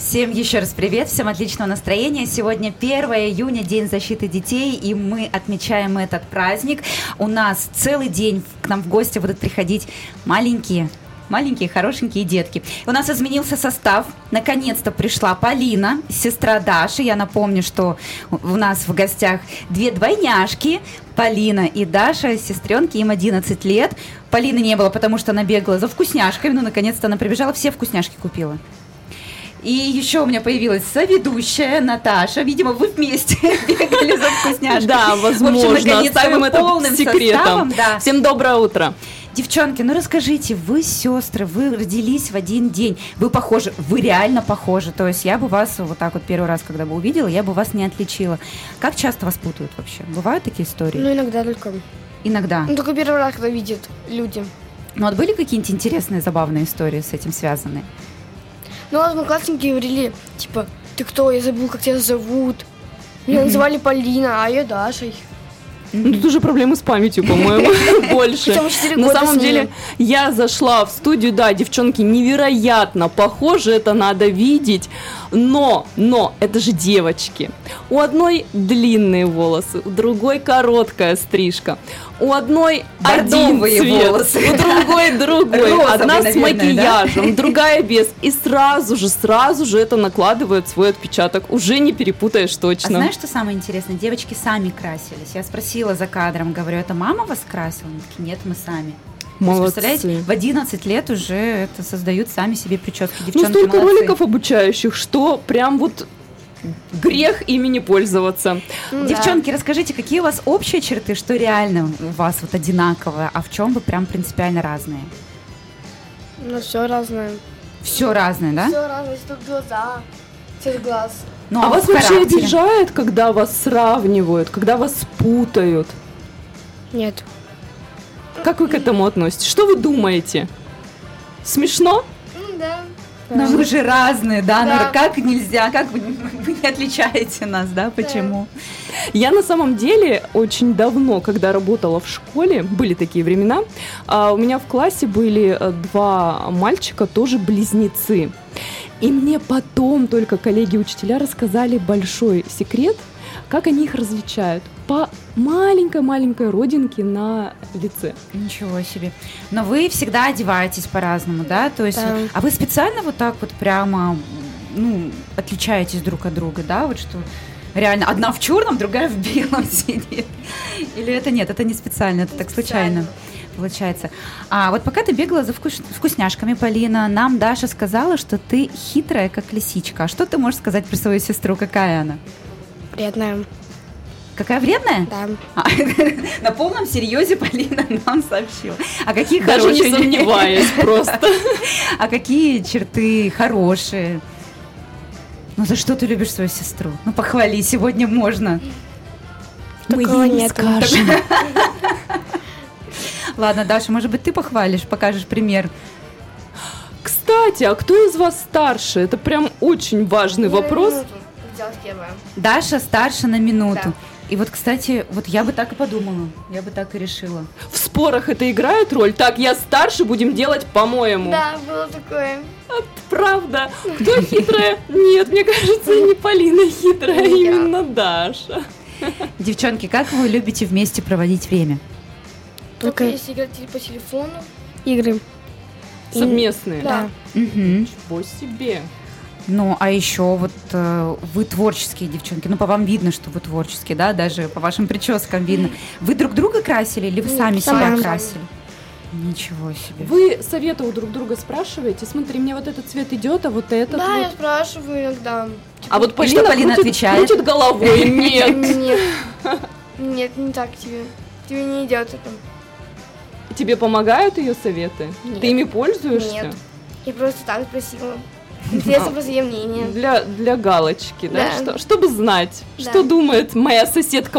Всем еще раз привет, всем отличного настроения. Сегодня 1 июня, День защиты детей, и мы отмечаем этот праздник. У нас целый день к нам в гости будут приходить маленькие, хорошенькие детки. У нас изменился состав. Наконец-то пришла Полина, сестра Даши. Я напомню, что у нас в гостях две двойняшки, Полина и Даша, сестренки, им 11 лет. Полины не было, потому что она бегала за вкусняшками. Ну, наконец-то она прибежала, все вкусняшки купила. И еще у меня появилась соведущая Наташа. Видимо, вы вместе бегали за вкусняшками. Да, возможно. Оставим это секретом. Да. Всем доброе утро. Девчонки, ну расскажите, вы сестры, вы родились в один день. Вы похожи, вы реально похожи. То есть я бы вас вот так вот первый раз, когда бы увидела, я бы вас не отличила. Как часто вас путают вообще? Бывают такие истории? Ну, иногда только. Иногда? Ну, только первый раз, когда видят люди. Ну, вот были какие-нибудь интересные, забавные истории с этим связаны? Ну, одноклассники говорили, типа, ты кто, я забыл, как тебя зовут. Меня называли Полина, а я Дашей. Ну, тут уже проблемы с памятью, по-моему, больше. На самом деле, я зашла в студию, да, девчонки невероятно похожи, это надо видеть, но, это же девочки. У одной длинные волосы, у другой короткая стрижка, у одной один цвет, волосы. У другой другой, розовый, одна с макияжем, да? Другая без, и сразу же это накладывает свой отпечаток, уже не перепутаешь точно. А знаешь, что самое интересное? Девочки сами красились, я спросила за кадром, говорю, это мама вас красила? Они такие, нет, мы сами. Молодцы. Представляете, в 11 лет уже это создают сами себе прически. Девчонки, ну, столько молодцы. роликов обучающих, что прям вот грех ими не пользоваться. Да. Девчонки, расскажите, какие у вас общие черты, что реально у вас вот одинаковое, а в чем вы прям принципиально разные? Ну, все разное. Все разное, да? Все разное, тут глаза, цвет глаз. Ну, а вас вообще обижает, когда вас сравнивают, когда вас путают? Нет. Как вы к этому относитесь? Что вы думаете? Смешно? Да. Но вы же разные, да? Да. Ну, как нельзя, как вы не отличаете нас, да? Почему? Да. Я на самом деле очень давно, когда работала в школе, были такие времена, у меня в классе были два мальчика, тоже близнецы. И мне потом только коллеги-учителя рассказали большой секрет, как они их различают. По маленькой родинке на лице. Ничего себе. Но вы всегда одеваетесь по-разному, да? То есть, да. А вы специально вот так вот прямо, отличаетесь друг от друга, да? Вот что реально одна в черном, другая в белом сидит. Или это нет, это не специально, это не так случайно получается. А вот пока ты бегала за вкусняшками, Полина, нам Даша сказала, что ты хитрая, как лисичка. А что ты можешь сказать про свою сестру? Какая она? Вредная. Какая вредная? Да. На полном серьезе Полина нам сообщила. А какие даже хорошие? Даже не сомневаюсь просто. А какие черты хорошие? Ну, за что ты любишь свою сестру? Ну, похвали, сегодня можно. Мы ей не скажем. Ладно, Даша, может быть, ты похвалишь, покажешь пример. Кстати, а кто из вас старше? Это прям очень важный вопрос. Даша старше на минуту. Да. И вот, кстати, вот я бы так и подумала, я бы так и решила. В спорах это играет роль? Так, я старше, будем делать по-моему. Да, было такое. Правда. Кто хитрая? Нет, мне кажется, не Полина хитрая, а именно Даша. Девчонки, как вы любите вместе проводить время? Только если играть по телефону. Игры. Совместные? Да. Ничего себе. Ну, а еще вот вы творческие девчонки. Ну, по вам видно, что вы творческие, да? Даже по вашим прическам видно. Вы друг друга красили или вы сами себя красили? Ничего себе. Вы совета у друг друга спрашиваете? Смотри, мне вот этот цвет идет, а вот этот. Да, вот. я спрашиваю иногда. А вот Полина отвечает? Крутит головой. Нет. Нет, не так тебе. Тебе не идет это. Тебе помогают ее советы? Нет. Ты ими пользуешься? Нет. Я просто так спросила. Интересно просто ее мнение. Для галочки, да? Да. Чтобы знать, да. Что думает моя соседка